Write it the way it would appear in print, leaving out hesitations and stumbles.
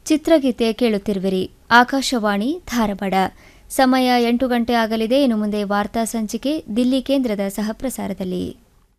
ಚಿತ್ರಗೀತೆ ಕೇಳುತ್ತಿರುವಿರಿ. ಆಕಾಶವಾಣಿ ಧಾರವಾಡ. ಸಮಯ 8 ಗಂಟೆ ಆಗಲಿದೆ. ಇನ್ನು ಮುಂದೆ ವಾರ್ತಾ ಸಂಚಿಕೆ ದಿಲ್ಲಿ ಕೇಂದ್ರದ ಸಹಪ್ರಸಾರದಲ್ಲಿ.